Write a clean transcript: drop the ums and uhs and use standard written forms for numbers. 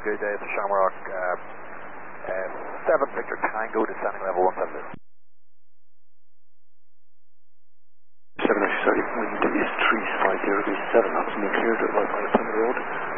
Good day, it's Shamrock 7 Victor Tango, descending level 172. 7, sorry, wind is 350 degrees 7 knots, and cleared at 1 mile per road.